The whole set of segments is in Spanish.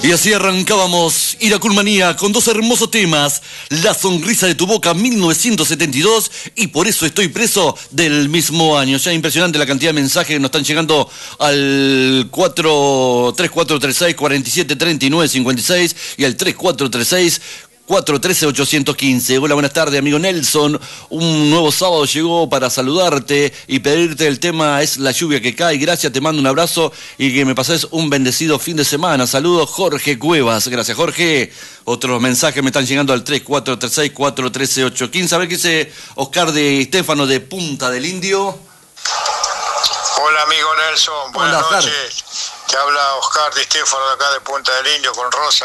Y así arrancábamos Iraculmanía con dos hermosos temas: La sonrisa de tu boca, 1972, y Por eso estoy preso, del mismo año. Ya impresionante la cantidad de mensajes que nos están llegando al 3436-473956 y al 3436-413-815. Hola, buenas tardes, amigo Nelson. Un nuevo sábado llegó para saludarte y pedirte el tema Es la lluvia que cae. Gracias, te mando un abrazo y que me pases un bendecido fin de semana. Saludos, Jorge Cuevas. Gracias, Jorge. Otros mensajes me están llegando al 3436-413-815. A ver qué dice Oscar de Estefano de Punta del Indio. Hola, amigo Nelson. Buenas noches. Te habla Oscar de Estefano de acá de Punta del Indio con Rosa.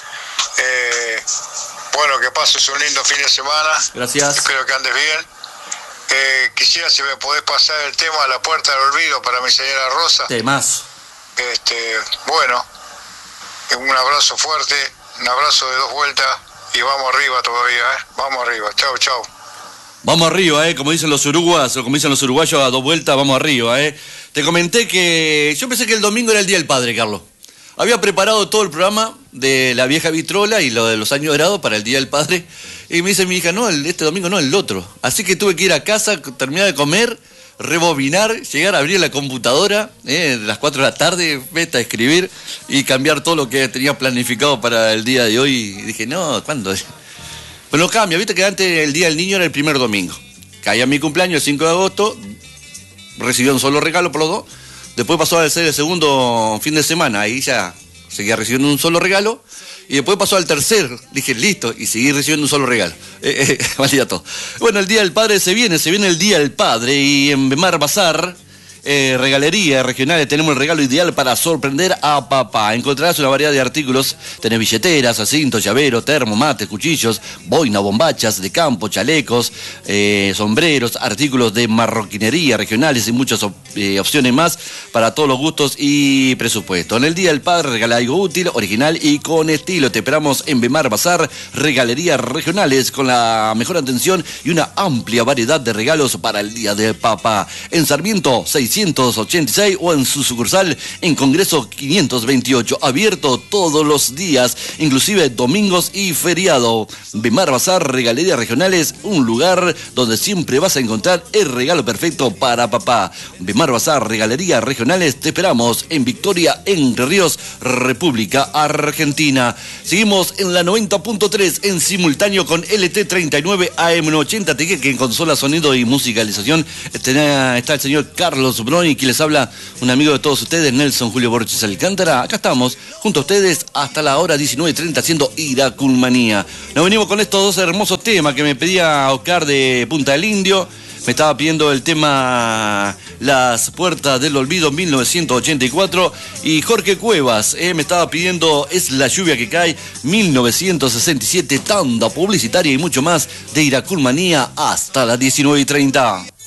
Bueno, que pases un lindo fin de semana. Gracias. Espero que andes bien. Quisiera si me podés pasar el tema La Puerta del Olvido para mi señora Rosa. Temazo. Bueno, un abrazo fuerte, un abrazo de 2 vueltas y vamos arriba todavía, Vamos arriba. Chau, chau. Vamos arriba, como dicen los uruguayos, o como dicen los uruguayos, a 2 vueltas, vamos arriba, Te comenté que yo pensé que el domingo era el Día del Padre, Carlos. Había preparado todo el programa de La Vieja Vitrola y lo de los años dorados para el Día del Padre. Y me dice mi hija, no, este domingo no, el otro. Así que tuve que ir a casa, terminar de comer, rebobinar, llegar a abrir la computadora, de las 4 de la tarde, vete a escribir y cambiar todo lo que tenía planificado para el día de hoy. Y dije, no, ¿cuándo? Pero no cambia, viste que antes el Día del Niño era el primer domingo. Caía mi cumpleaños el 5 de agosto, recibió un solo regalo por los dos. Después pasó a ser el segundo fin de semana, ahí ya seguía recibiendo un solo regalo. Y después pasó al tercer, dije, listo, y seguí recibiendo un solo regalo. Valía todo. Bueno, el Día del Padre se viene el Día del Padre. Y en Bemar Bazar, regalería regionales, tenemos el regalo ideal para sorprender a papá. Encontrarás una variedad de artículos, tenés billeteras, cintos, llaveros, termos, mates, cuchillos, boina, bombachas de campo, chalecos, sombreros, artículos de marroquinería regionales y muchas opciones más para todos los gustos y presupuesto. En el Día del Padre regala algo útil, original y con estilo. Te esperamos en Bemar Bazar, regalerías regionales con la mejor atención y una amplia variedad de regalos para el Día del Papá. En Sarmiento 686 o en su sucursal en Congreso 528, abierto todos los días, inclusive domingos y feriado. Bemar Bazar, regalerías regionales, un lugar donde siempre vas a encontrar el regalo perfecto para papá. Bemar Bazar, regalerías regionales, te esperamos en Victoria, Entre Ríos, República Argentina. Seguimos en la 90.3 en simultáneo con LT39 AM80 TG, que en consola, sonido y musicalización está el señor Carlos Broni, quien les habla, un amigo de todos ustedes, Nelson Julio Borges Alcántara. Acá estamos, junto a ustedes, hasta la hora 19:30, haciendo Iraculmanía. Nos venimos con estos dos hermosos temas que me pedía Oscar de Punta del Indio. Me estaba pidiendo el tema Las Puertas del Olvido, 1984. Y Jorge Cuevas me estaba pidiendo Es la lluvia que cae, 1967. Tanda publicitaria y mucho más de Iraculmanía hasta las 19:30.